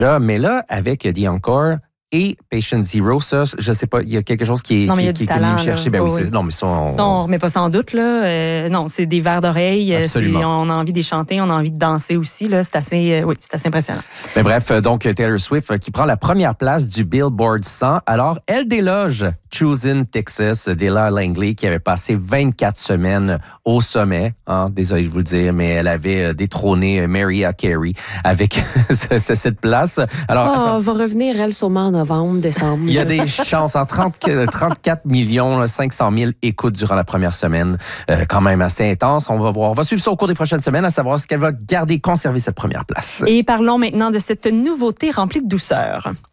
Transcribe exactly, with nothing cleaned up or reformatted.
Là, mais là, avec The Encore et Patient Zero, ça, je sais pas, il y a quelque chose qui est, non, mais qui, il y a qui, du qui est venu talent, me chercher. là. Ben oui, Oh, c'est, oui. non, mais ça, on... Ça, on remet pas ça en doute, là. Euh, non, c'est des vers d'oreille. Absolument. C'est, on a envie de chanter, on a envie de danser aussi, là. C'est assez, euh, oui, c'est assez impressionnant. Mais bref, donc Taylor Swift qui prend la première place du Billboard cent. Alors, elle déloge Choosing Texas, Dela Langley, qui avait passé vingt-quatre semaines au sommet. Hein, désolé de vous le dire, mais elle avait détrôné Mariah Carey avec cette place. Alors, oh, ça va revenir, elle, sûrement en novembre, décembre. il y a des chances. En trente, trente-quatre millions cinq cent mille écoutes durant la première semaine. Euh, quand même assez intense. On va voir. On va suivre ça au cours des prochaines semaines, à savoir ce qu'elle va garder, conserver cette première place. Et parlons maintenant de cette nouveauté remplie de douceur.